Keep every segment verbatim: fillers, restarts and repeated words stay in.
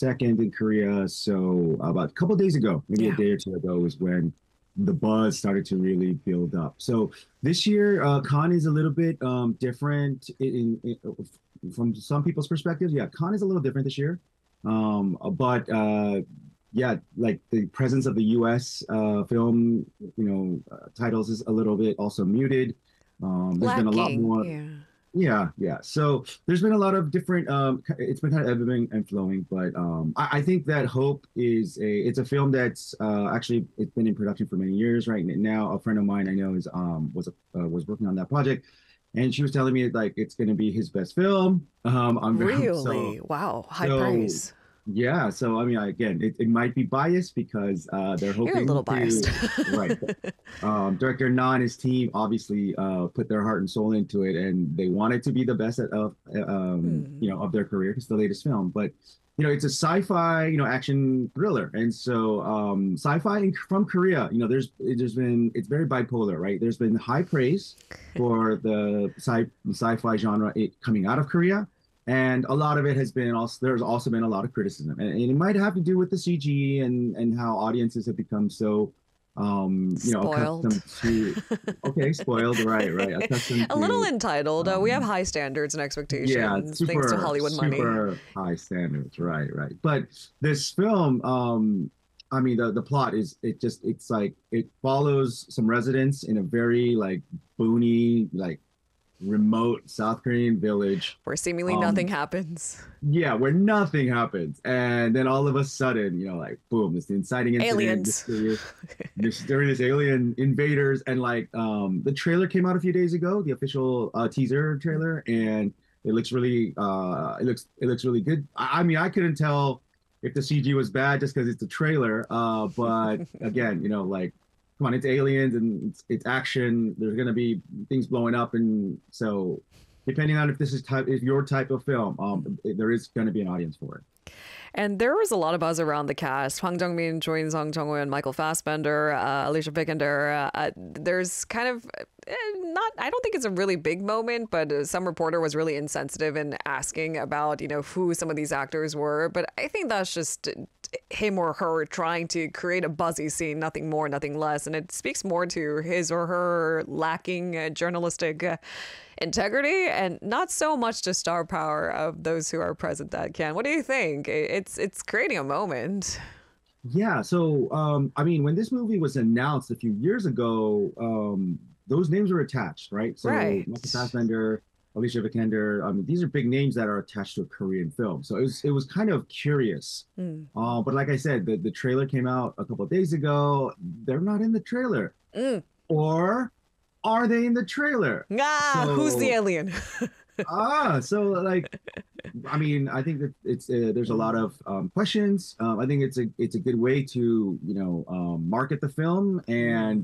second in Korea. So about a couple days ago, maybe a Yeah. day or two ago, was when the buzz started to really build up. So this year, uh, Cannes is a little bit um, different in, in, from some people's perspectives. Yeah, Cannes is a little different this year. Um, but uh, yeah, like the presence of the U S uh, film, you know, uh, titles is a little bit also muted. Um, there's been a lot Lacking. more. Yeah. Yeah, yeah. So there's been a lot of different. Um, it's been kind of ebbing and flowing, but um, I, I think that Hope is a. It's a film that's uh, actually it's been in production for many years. Right now, a friend of mine I know is um was uh, was working on that project, and she was telling me like it's going to be his best film. Um, I'm very so Really? Wow. High so praise. yeah. So I mean, again, it, it might be biased because uh, they're You're a little hoping biased. to right. Um, director Na and his team obviously uh, put their heart and soul into it, and they want it to be the best of um, Hmm. you know of their career. It's the latest film, but you know it's a sci-fi you know action thriller, and so um, sci-fi in, from Korea. You know, there's there's been it's very bipolar, right? There's been high praise for the sci sci-fi genre it coming out of Korea. And a lot of it has been also there's also been a lot of criticism, and, and it might have to do with the C G and and how audiences have become so um you know Spoiled. accustomed to okay spoiled right right accustomed A little to entitled. Uh, we have um high standards and yeah expectations thanks to super Hollywood money. super high standards right right but this film um I mean the the plot is it just it's like it follows some residents in a very like boony like remote South Korean village. Where seemingly um nothing happens. yeah, where nothing happens, and then all of a sudden, you know, like boom, this inciting incident, Aliens. this, this during this alien invaders, and like um, the trailer came out a few days ago, the official uh, teaser trailer, and it looks really, uh, it looks, it looks really good. I, I mean, I couldn't tell if the C G was bad just because it's a trailer, uh, but again, you know, like come on, it's aliens and it's, it's action. There's gonna be things blowing up, and so depending on if this is type if your type of film, um, there is going to be an audience for it. And there was a lot of buzz around the cast. Hwang Jung-min, Jo In-sung, Jung Woo-yeon, Michael Fassbender, uh, Alicia Vikander. Uh, there's kind of eh, not. I don't think it's a really big moment, but uh, some reporter was really insensitive in asking about you know who some of these actors were. But I think that's just him or her trying to create a buzzy scene, nothing more, nothing less, and it speaks more to his or her lacking uh, journalistic. Uh, integrity and not so much to star power of those who are present that can. What do you think? It's it's creating a moment. Yeah. So, um, I mean, when this movie was announced a few years ago, um, those names were attached, right? So, Right. Michael Fassbender, Alicia Vikander, I mean, these are big names that are attached to a Korean film. So it was it was kind of curious. Mm. Uh, but like I said, the, the trailer came out a couple of days ago. They're not in the trailer. Mm. Or are they in the trailer? Ah, So who's the alien? ah, so like, I mean, I think that it's uh, there's a lot of um, questions. Um, I think it's a it's a good way to you know um, market the film, and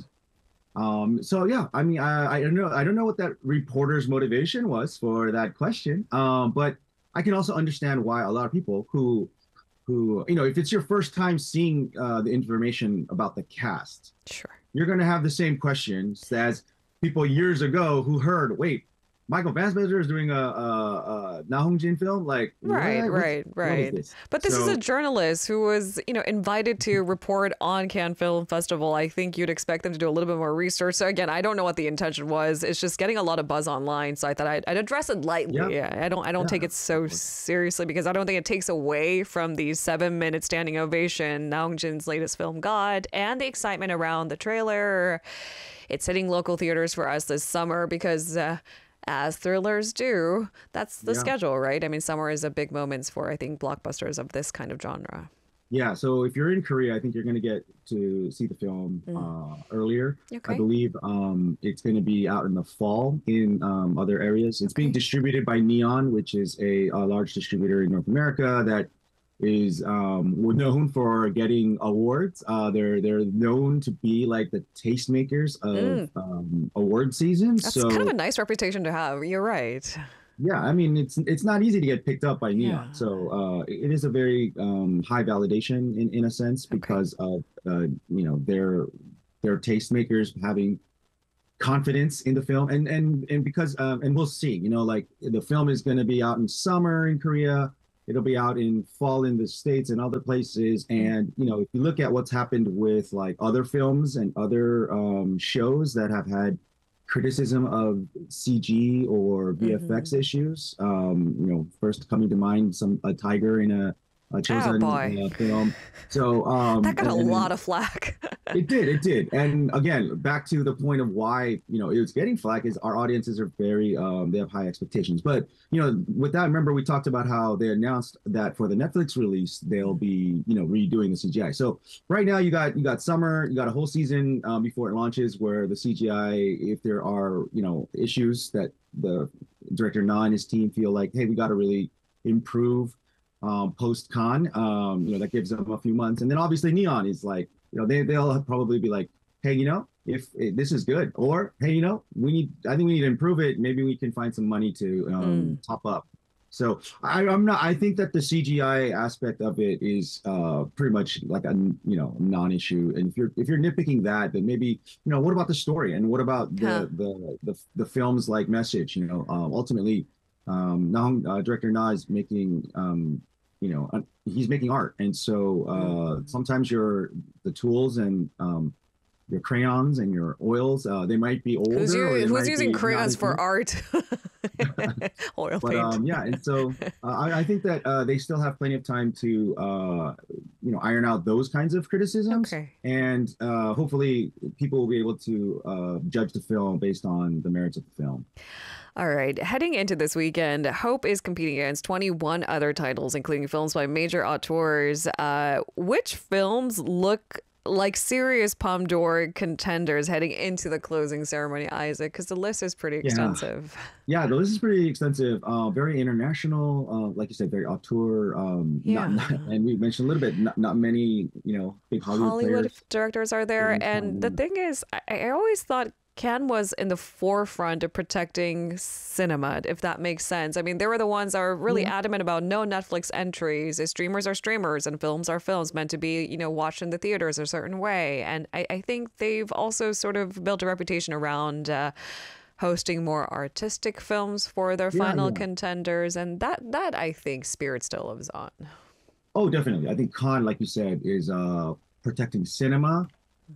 um, so yeah. I mean, I, I don't know I don't know what that reporter's motivation was for that question, um, but I can also understand why a lot of people who who you know if it's your first time seeing uh, the information about the cast, Sure. you're going to have the same questions as people years ago who heard, wait, Michael Fassbender is doing a, a, a Na Hong-jin film? Like, Right, what? right, What's, what is right. this? But this is So, a journalist who was, you know, invited to report on Cannes Film Festival. I think you'd expect them to do a little bit more research. So again, I don't know what the intention was. It's just getting a lot of buzz online. So I thought I'd, I'd address it lightly. yeah, Yeah, I don't, I don't yeah, take it so definitely. seriously because I don't think it takes away from the seven-minute standing ovation Na Hong-jin's latest film got and the excitement around the trailer. It's hitting local theaters for us this summer because. Uh, as thrillers do, that's the Yeah. schedule, right? I mean, summer is a big moments for, I think, blockbusters of this kind of genre. Yeah, so if you're in Korea, I think you're going to get to see the film Mm. uh, earlier. I Okay. believe um, it's going to be out in the fall in um, other areas. It's being Okay. distributed by Neon, which is a, a large distributor in North America that is um, known for getting awards. Uh, they're they're known to be like the tastemakers of Mm. um, award season. That's kind of a So nice reputation to have. You're right. yeah, I mean it's it's not easy to get picked up by Yeah. Neon. So uh, it is a very um, high validation in, in a sense Okay. because of uh, you know their their tastemakers having confidence in the film and and and because um, and we'll see you know like the film is going to be out in summer in Korea. It'll be out in fall in the States and other places. And, you know, if you look at what's happened with like other films and other um, shows that have had criticism of C G or V F X Mm-hmm. issues, um, you know, first coming to mind, some a tiger in a, a Oh Chosen boy, uh, film. So, that um, got a and, lot and of flack. it did, it did. And again, back to the point of why, you know, it was getting flack is our audiences are very, um, they have high expectations. But, you know, with that, remember we talked about how they announced that for the Netflix release, they'll be, you know, redoing the C G I. So right now you got, you got summer, you got a whole season um, before it launches where the C G I, if there are, you know, issues that the director Na and his team feel like, hey, we got to really improve um, post con, um, you know, that gives them a few months. And then obviously Neon is like, you know, they they'll probably be like, hey, you know, if, if this is good, or hey, you know, we need, I think we need to improve it. Maybe we can find some money to Mm. um, top up. So I, I'm not. I think that the C G I aspect of it is uh, pretty much like a you know non-issue. And if you're if you're nitpicking that, then maybe you know what about the story and what about Huh. the the the, the film's like message? You know, um, ultimately, um, now uh, director Na is making um, you know uh, he's making art, and so uh, Mm. sometimes your the tools and um, your crayons and your oils uh, they might be Who's older or you? they Who's might using be not crayons as for good. art? Oil But paint. um, yeah, and so uh, I, I think that uh, they still have plenty of time to uh, you know iron out those kinds of criticisms, Okay. and uh, hopefully people will be able to uh, judge the film based on the merits of the film. All right. Heading into this weekend, Hope is competing against twenty-one other titles, including films by major auteurs. Uh, which films look like serious Palme d'Or contenders heading into the closing ceremony, Isaac? Because the list is pretty Yeah, extensive. yeah, the list is pretty extensive, uh, very international, uh, like you said, very auteur. Um, not, Yeah. not, and we mentioned a little bit, not, not many, you know, big Hollywood Hollywood players. directors are there. And the Um, thing is, I, I always thought Cannes was in the forefront of protecting cinema, if that makes sense. I mean, they were the ones that are really yeah, adamant about no Netflix entries. Streamers are streamers and films are films meant to be, you know, watched in the theaters a certain way. And I, I think they've also sort of built a reputation around uh, hosting more artistic films for their yeah, final yeah. contenders. And that, that I think Spirit still lives on. Oh, definitely. I think Khan, like you said, is uh, protecting cinema,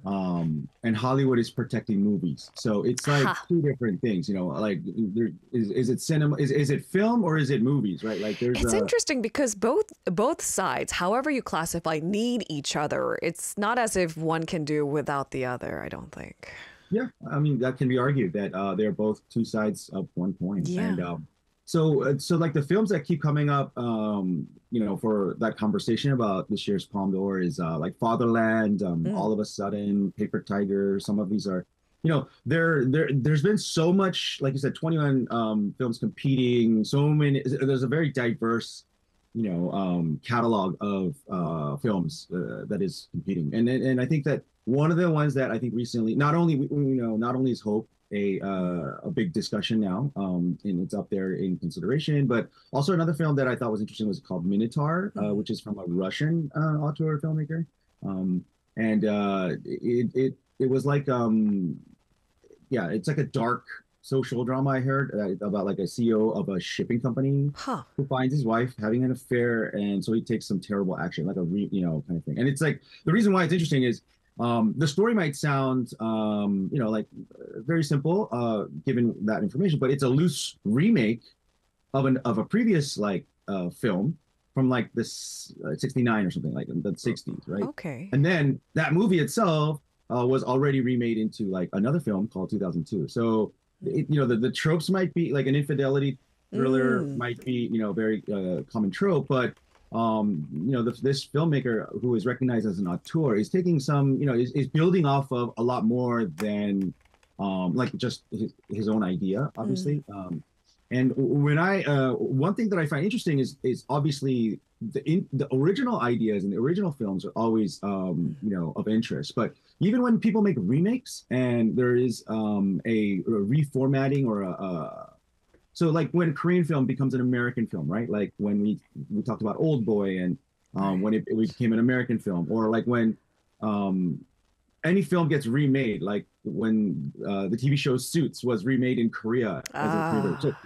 um, and Hollywood is protecting movies. So it's like Ha. two different things, you know. Like, there is is it cinema? Is is it film or is it movies? Right? Like, there's It's a interesting because both both sides, however you classify, need each other. It's not as if one can do without the other, I don't think. yeah. I mean, that can be argued that uh, they're both two sides of one coin, Yeah. and um, so uh, so like the films that keep coming up, um, you know, for that conversation about this year's Palme d'Or is uh, like Fatherland, um, Mm. All of a Sudden, Paper Tiger. Some of these are, you know, there there there's been so much, like you said, twenty-one um, films competing. So many. There's a very diverse, you know, um, catalog of uh, films uh, that is competing, and and and I think that one of the ones that I think recently, not only you know, not only is Hope a uh, a big discussion now, um, and it's up there in consideration. But also another film that I thought was interesting was called Minotaur, uh, Mm. which is from a Russian uh, auteur filmmaker, um, and uh, it it it was like um, yeah, it's like a dark social drama I heard uh, about like a C E O of a shipping company Huh. who finds his wife having an affair, and so he takes some terrible action, like a re, you know kind of thing. And it's like the reason why it's interesting is um, the story might sound um, you know like uh, very simple uh, given that information, but it's a loose remake of an of a previous like uh, film from like this uh, sixty-nine or something like in the sixties, right? Okay. And then that movie itself uh, was already remade into like another film called two thousand two. So it, you know the, the tropes might be like an infidelity thriller Mm. might be you know very uh, common trope, but um you know the, this filmmaker who is recognized as an auteur is taking some you know is, is building off of a lot more than um like just his, his own idea Mm. obviously. um and when I, uh, one thing that I find interesting is is obviously the in, the original ideas and the original films are always, um, you know, of interest. But even when people make remakes and there is um, a, a reformatting or a, a so like when a Korean film becomes an American film, right? Like when we we talked about Old Boy and um, Right. when it, it became an American film, or like when um, any film gets remade, like when uh, the T V show Suits was remade in Korea as a pre-version. Ah. So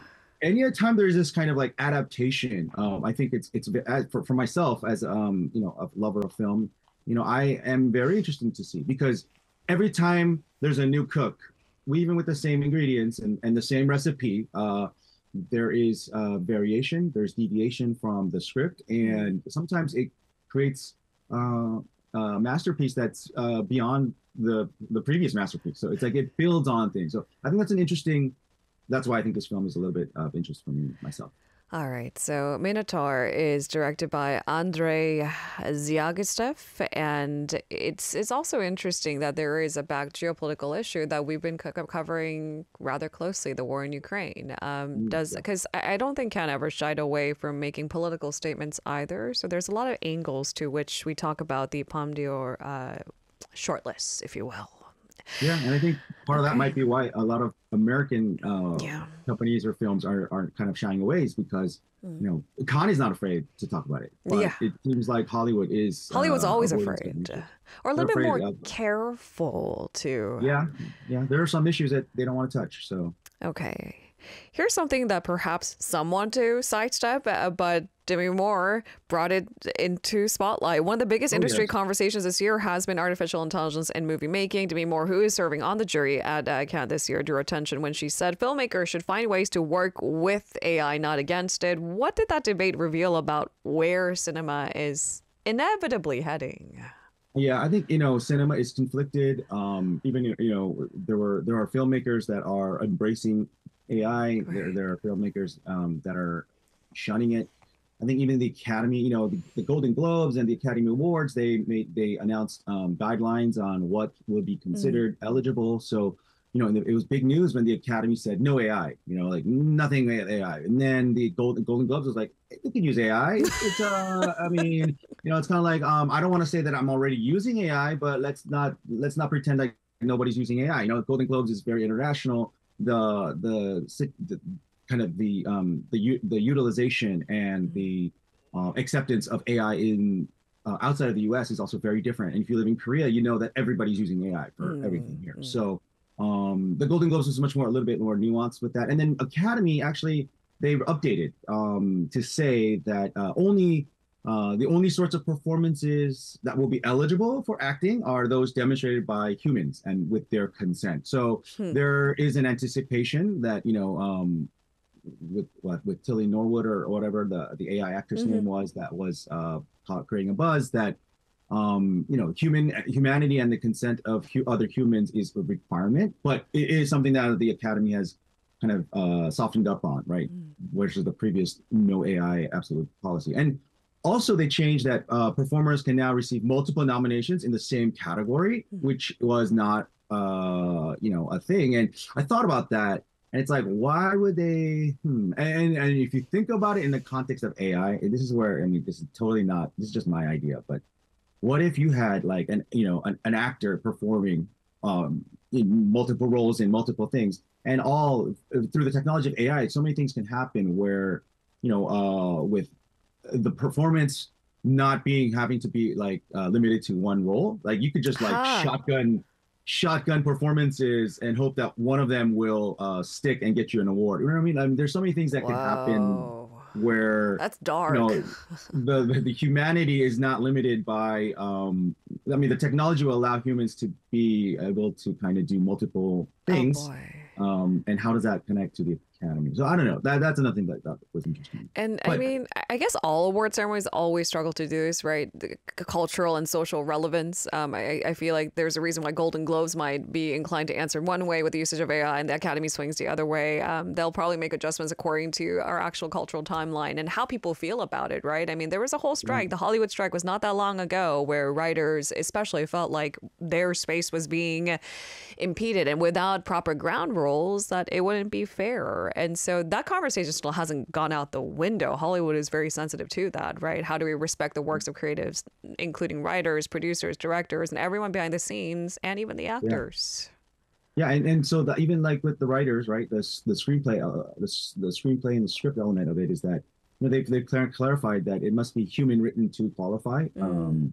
any time there's this kind of like adaptation, um, I think it's it's a bit- as- for for myself as um you know a lover of film, you know I am very interested to see because every time there's a new cook, we even with the same ingredients and and the same recipe, uh, there is uh, variation, there's deviation from the script, and sometimes it creates uh, a masterpiece that's uh, beyond the the previous masterpiece. So it's like it builds on things. So I think that's an interesting that's why I think this film is a little bit of interest for me myself. All right, so Minotaur is directed by Andrei Zhyagintsev, and it's it's also interesting that there is a back geopolitical issue that we've been co- covering rather closely, the war in Ukraine. Um, Mm, does yeah. because I I don't think Cannes ever shied away from making political statements either. So there's a lot of angles to which we talk about the Palme d'Or uh, shortlist, if you will. Yeah, and I think part of that might Okay. be why a lot of American uh, Yeah. companies or films are are kind of shying away is because Mm. you know Connie's not afraid to talk about it, but Yeah. it seems like Hollywood is Hollywood's uh, always avoiding certain afraid, issues. or a They're little bit afraid more of careful too. yeah, yeah. There are some issues that they don't want to touch. So Okay. Here's something that perhaps some want to sidestep, uh, but Demi Moore brought it into spotlight. One of the biggest oh industry yes, conversations this year has been artificial intelligence in movie making. Demi Moore, who is serving on the jury at uh, Cannes this year, drew attention when she said filmmakers should find ways to work with A I, not against it. What did that debate reveal about where cinema is inevitably heading? yeah. I think you know cinema is conflicted. Um, even you know there were there are filmmakers that are embracing A I. There Right. there are filmmakers um, that are shunning it. I think even the Academy, you know, the, the Golden Globes and the Academy Awards, they made they announced um, guidelines on what would be Mm. considered eligible. So, you know, and it was big news when the Academy said no A I, you know, like nothing A I. And then the Golden Golden Globes was like, you can use A I. It's, it's uh, I mean, you know, it's kind of like um, I don't want to say that I'm already using A I, but let's not let's not pretend like nobody's using A I. You know, Golden Globes is very international. The the, the kind of the um, the u- the utilization and the uh, acceptance of A I in uh, outside of the U S is also very different. And if you live in Korea, you know that everybody's using A I for everything Mm. here. Mm. So um, the Golden Globes is much more a little bit more nuanced with that. And then Academy actually they've updated um, to say that uh, only uh, the only sorts of performances that will be eligible for acting are those demonstrated by humans and with their consent. So Hmm. there is an anticipation that you know um, with what with Tilly Norwood or, or whatever the the A I actress Mhm. name was that was uh, creating a buzz that um, you know human humanity and the consent of hu- other humans is a requirement, but it is something that the Academy has kind of uh, softened up on, right? Mm. Versus the previous no A I absolute policy. And also they changed that uh, performers can now receive multiple nominations in the same category, Mm. which was not uh, you know a thing. And I thought about that and it's like, why would they? Hmm. And and if you think about it in the context of A I, and this is where I mean, this is totally not. This is just my idea. But what if you had like an you know an, an actor performing um, in multiple roles in multiple things, and all through the technology of A I, so many things can happen where you know uh, with the performance not being having to be like uh, limited to one role. Like you could just like Ha. shotgun shotgun performances and hope that one of them will uh, stick and get you an award. You know what I mean? I mean, there's so many things that can happen Whoa. where That's you dark. know the the, the humanity is not limited by. Um, I mean, the technology will allow humans to be able to kind of do multiple Oh things. boy. Um, and how does that connect to the academy? So I don't know. That that's another thing that, that was interesting. And I But mean, I I guess all award ceremonies always struggle to do this, right? The c- cultural and social relevance. Um, I, I feel like there's a reason why Golden Globes might be inclined to answer one way with the usage of A I and the Academy swings the other way. Um, they'll probably make adjustments according to our actual cultural timeline and how people feel about it, right? I mean, there was a whole yeah, strike. The Hollywood strike was not that long ago where writers especially felt like their space was being impeded and without proper ground rules that it wouldn't be fair. And so that conversation still hasn't gone out the window. Hollywood is very sensitive to that, right? How do we respect the works of creatives, including writers, producers, directors, and everyone behind the scenes, and even the yeah. actors? Yeah, and, and so the, even like with the writers, right? The the screenplay, uh, the the screenplay and the script element of it is that you know they've they've clar- clarified that it must be human written to qualify. Mm. Um,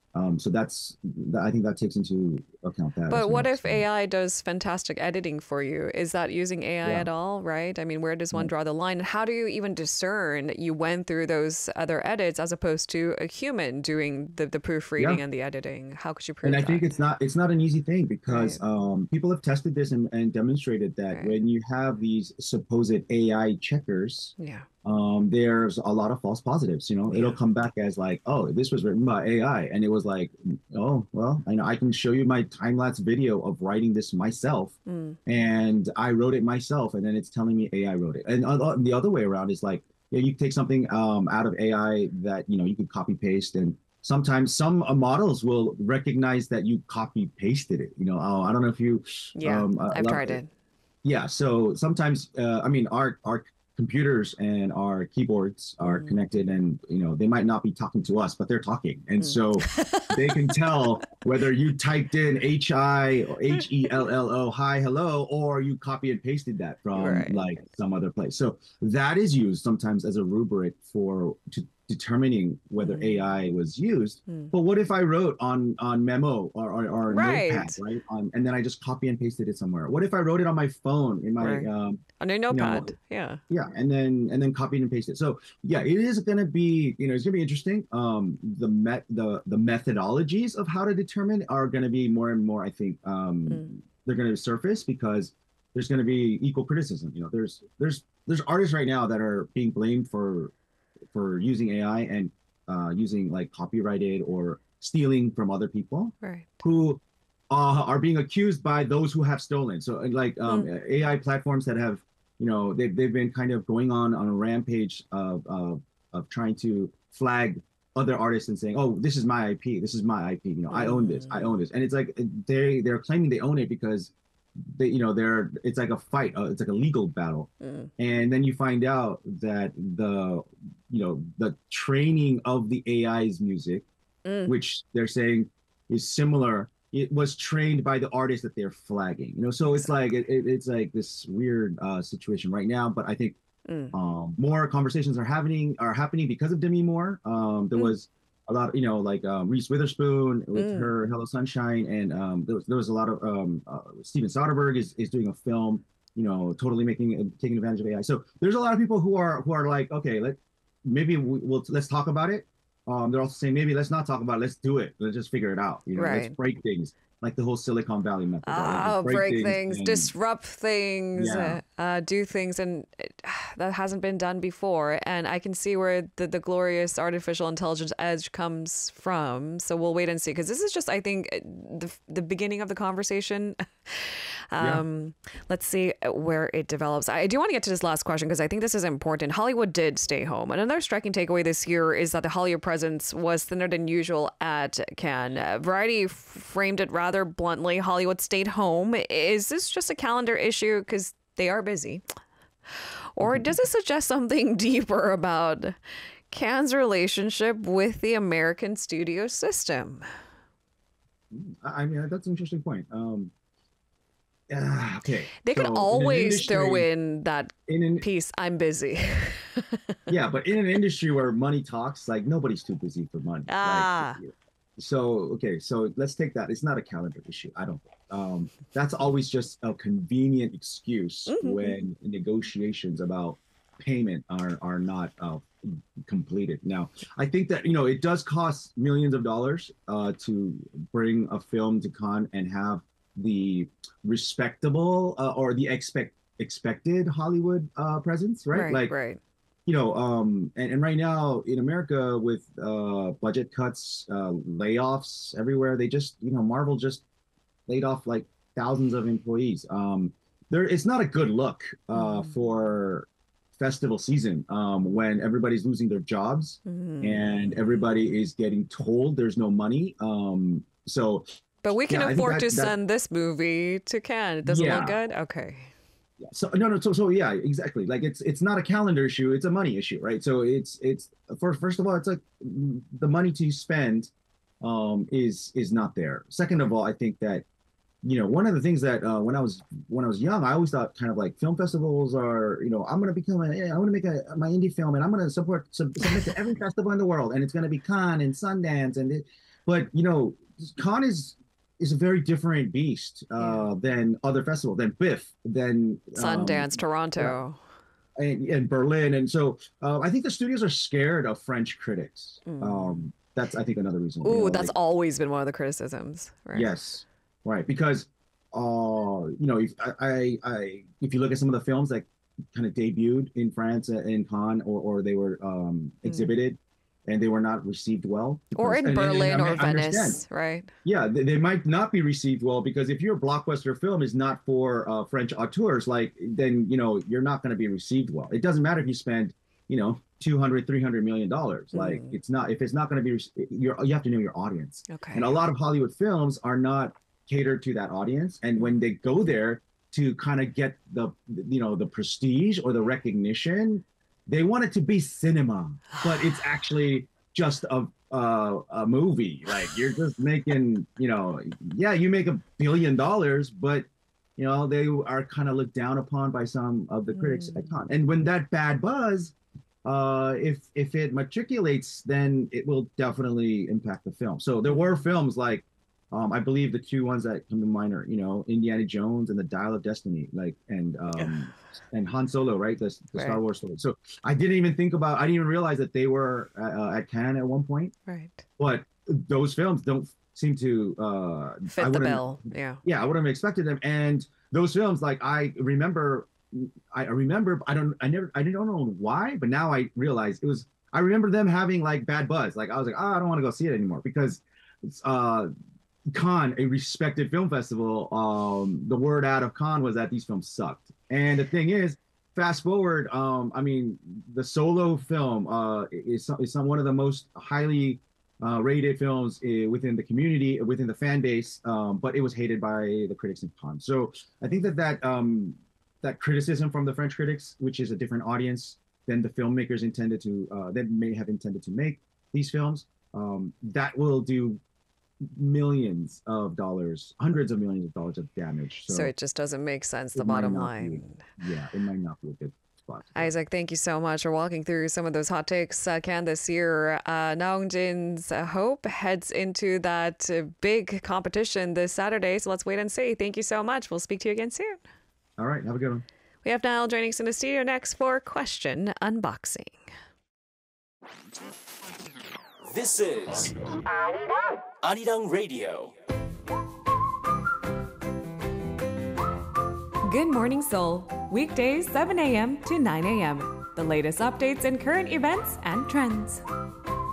Um, so that's I think that takes into account that as But what well. if So A I does fantastic editing for you? Is that using A I yeah, at all, right? I mean, where does one right. draw the line? And how do you even discern that you went through those other edits as opposed to a human doing the, the Yeah. proofreading and the editing? How could you And prove I think that? it's not it's not an easy thing because Right, um, people have tested this and, and demonstrated that right. when you have these supposed A I checkers, Yeah, um, there's a lot of false positives. You know, it'll yeah. come back as like, oh, this was written by A I, and it was like, oh, well, I know I can show you my time lapse video of writing this myself, Mm, and I wrote it myself, and then it's telling me A I wrote it. And uh, the other way around is like, yeah, you take something um, out of A I that you know you could copy paste and sometimes some uh, models will recognize that you copy pasted it. You know, oh, I don't know if you, yeah, um, a, a I've lot, tried it. yeah. So sometimes, uh, I mean, our our computers and our keyboards are Mm, connected, and you know, they might not be talking to us, but they're talking, and mm. so they can tell whether you typed in H I or H E L L O, hi, hello, or you copy and pasted that from Right. like some other place. So that is used sometimes as a rubric for to determining whether A I Mm, was used. mm. But what if I wrote on on Memo or, or, or Notepad, Right, right? On, and then I just copy and pasted it somewhere. What if I wrote it on my phone in my right. um, On a you know, notepad. Yeah. yeah, and then and then copied and pasted. So yeah, it is going to be, you know, it's going to be interesting. Um, the met the the methodologies of how to determine are going to be more and more. I think um, Mm, they're going to surface because there's going to be equal criticism. You know, there's there's there's artists right now that are being blamed for for using A I and uh, using like copyrighted or stealing from other people right. who uh, are being accused by those who have stolen. So like um, Mm, A I platforms that have, you know, they've, they've been kind of going on on a rampage of, of, of trying to flag other artists and saying, oh, this is my I P. This is my I P. You know, I own this. I mm, own this. And it's like they, they're claiming they own it because they, you know, they're, it's like a fight. Uh, it's like a legal battle. mm, And then you find out that the, you know, the training of the A I's music, mm. which they're saying is similar, it was trained by the artist that they're flagging. You know, so it's like Exactly. it, it, it's like this weird uh, situation right now. But I think Mm, um, more conversations are happening are happening because of Demi Moore. Um, there mm, was a lot, you know, like um, Reese Witherspoon with mm. her Hello Sunshine, and um, there was there was a lot of um, uh, Steven Soderbergh is is doing a film, you know, totally making taking advantage of A I. So there's a lot of people who are who are like, okay, let maybe we, we'll let's talk about it. Um, they're also saying maybe let's not talk about it, let's do it. Let's just figure it out. You know, let's Right. break things like the whole Silicon Valley method, right? Like just Oh, break break things things, and disrupt things, yeah, uh, uh, do things, and it, that hasn't been done before. And I can see where the, the glorious artificial intelligence edge comes from. So we'll wait and see, because this is just, I think, uh, the the beginning of the conversation. yeah. Um, let's see where it develops. I do want to get to this last question because I think this is important. Hollywood did stay home. And another striking takeaway this year is that the Hollywood presence was thinner than usual at Cannes. Uh, Variety framed it rather bluntly. Hollywood stayed home. Is this just a calendar issue because they are busy? Or does it suggest something deeper about Cannes' relationship with the American studio system? I I mean that's an interesting point. Um, yeah, okay, They could so in an always throw industry, in that in an piece, I'm busy. yeah, but in an industry where money talks, like nobody's too busy for money. Like, Ah, so okay, so let's take that. It's not a calendar issue. I don't think. Um, that's always just a convenient excuse mhm, when negotiations about payment are are not uh, completed. Now, I think that you know it does cost millions of dollars uh, to bring a film to Cannes and have the respectable uh, or the expect expected Hollywood uh, presence, right? right, Like right. you know, um, and, and right now in America with uh, budget cuts, uh, layoffs everywhere, they just, you know, Marvel just laid off like thousands of employees. Um, there, it's not a good look uh, Mm, for festival season um, when everybody's losing their jobs and mm. everybody is getting told there's no money. Um, so But we can yeah, I think afford that to that send this movie to Cannes. It doesn't look yeah, good? Okay. yeah. So no, no. So so yeah, exactly. Like it's it's not a calendar issue. It's a money issue, right? So it's it's first first of all, it's like the money to spend um, is is not there. Second of all, I think that you know one of the things that uh, when I was when I was young, I always thought kind of like film festivals are you know I'm gonna become a I want to make a my indie film and I'm gonna support sub, submit to every festival in the world and it's gonna be Cannes and Sundance and it, but you know, Cannes is is a very different beast Yeah. uh, than other festivals, than BIFF, than um, Sundance, yeah, Toronto. and, and Berlin, and so uh, I think the studios are scared of French critics. Mm. Um, that's I think another reason. You Ooh, know, that's like always been one of the criticisms, right? yes, right, because uh, you know, if I, I, I if you look at some of the films that kind of debuted in France uh, in Cannes, or or they were um, Mm. exhibited, and they were not received well Or because, in and, and, and Berlin I, or I understand. Venice, right? Yeah, they, they might not be received well because if your blockbuster film is not for uh, French auteurs, like then you know you're not going to be received well. It doesn't matter if you spend, you know, two hundred, three hundred million dollars. Like Mm. it's not if it's not going to be you're you have to know your audience. And a Okay. lot of Hollywood films are not catered to that audience. And when they go there to kind of get the you know the prestige or the recognition, they want it to be cinema, but it's actually just a uh, a movie. Like you're just making, you know, yeah, you make a billion dollars, but you know they are kind of looked down upon by some of the critics at Mm. Cannes. And when that bad buzz, uh, if if it matriculates, then it will definitely impact the film. So there were Mm. films like, um, I believe the two ones that come to mind are, you know, Indiana Jones and the Dial of Destiny, like, and um, and Han Solo, right? The, the Star Right. Wars story. So I didn't even think about, I didn't even realize that they were uh, at Cannes at one point. Right. But those films don't seem to, uh, I Fit the wouldn't, bill. Yeah. yeah, I wouldn't have expected them. And those films, like I remember, I remember, I don't, I never, I don't know why, but now I realize it was, I remember them having like bad buzz. Like I was like, oh, I don't want to go see it anymore because uh, Cannes, a respected film festival, um, the word out of Cannes was that these films sucked. And the thing is, fast forward, um, I mean, the Solo film uh, is, is some, one of the most highly uh, rated films uh, within the community, within the fan base, um, but it was hated by the critics in Cannes. So I think that that um, that criticism from the French critics, which is a different audience than the filmmakers intended to, uh, that may have intended to make these films, um, that will do millions of dollars, hundreds of millions of dollars of damage. So So it just doesn't make sense, the it might bottom not be, line. yeah, it might not be a good spot to go. Isaac, thank you so much for walking through some of those hot takes. Uh, Can this year, uh, Naongjin's uh, Hope heads into that uh, big competition this Saturday. So let's wait and see. Thank you so much. We'll speak to you again soon. All right, have a good one. We have Niall joining us in the studio next for Question Unboxing. This is Arirang Radio. Good Morning Seoul, weekdays seven a.m. to nine a.m. The latest updates and current events and trends.